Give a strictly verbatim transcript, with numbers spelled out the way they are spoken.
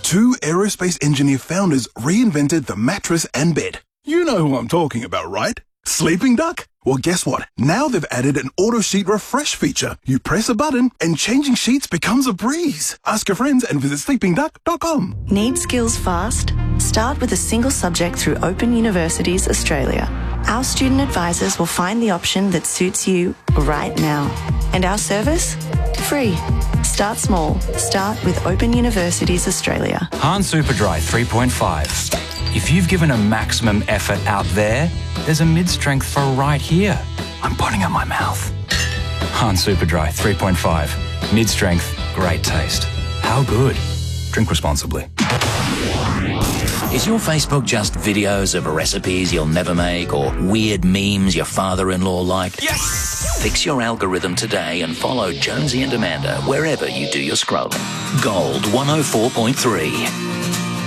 two aerospace engineer founders reinvented the mattress and bed. You know who I'm talking about, right? Sleeping Duck? Well, guess what? Now they've added an auto sheet refresh feature. You press a button and changing sheets becomes a breeze. Ask your friends and visit sleeping duck dot com. Need skills fast? Start with a single subject through Open Universities Australia. Our student advisors will find the option that suits you right now. And our service? Free. Start small. Start with Open Universities Australia. Han Superdry three point five. If you've given a maximum effort out there, there's a mid-strength for right here. I'm putting at my mouth. Han Superdry three point five. Mid-strength, great taste. How good? Drink responsibly. Is your Facebook just videos of recipes you'll never make or weird memes your father-in-law liked? Yes! Fix your algorithm today and follow Jonesy and Amanda wherever you do your scrolling. Gold one oh four point three.